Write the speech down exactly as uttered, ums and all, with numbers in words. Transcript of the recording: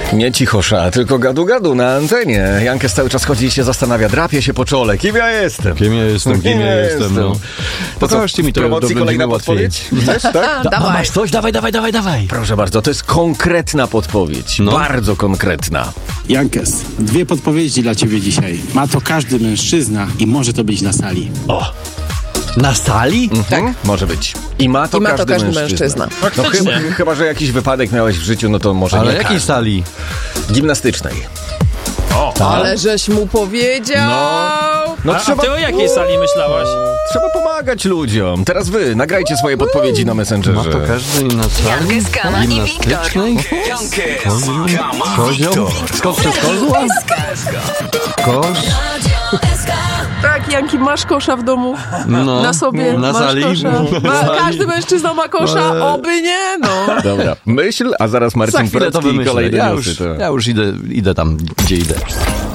Nie cichosza, tylko gadu-gadu na antenie. Jankes cały czas chodzi i się zastanawia, drapie się po czole. Kim ja jestem? Kim ja jestem, kim, kim ja jestem, jestem. No. Pokażcie mi to, promocji kolejna podpowiedź? Chcesz, tak? Da, dawaj. Masz coś? Dawaj, dawaj, dawaj, dawaj. Proszę bardzo, to jest konkretna podpowiedź. No. Bardzo konkretna. Jankes, dwie podpowiedzi dla ciebie dzisiaj. Ma to każdy mężczyzna i może to być na sali. O! Na sali? Mhm. Tak. Może być. I ma to, I ma każdy, to każdy mężczyzna. mężczyzna. No chyba, chyba, że jakiś wypadek miałeś w życiu, no to może ale nie jakiej każdy. sali? Gimnastycznej. O, tak? Ale żeś mu powiedział! No, no a, trzeba... a ty o jakiej sali myślałaś? Trzeba pomagać ludziom. Teraz wy, nagrajcie swoje podpowiedzi na Messengerze. Ma to każdy na sali? Jankes, Kama i Wiktor. Kozioł? Skok przez kozła? Kosz? Tak, Janki, masz kosza w domu? No, na sobie na masz sali? kosza. Ma, każdy mężczyzna ma kosza, ale... oby nie, no. Dobra, myśl, a zaraz Marcin Za chwilę to Porocki i wymyślę. kolejne Ja newsy. już, ja już idę, idę tam, gdzie idę.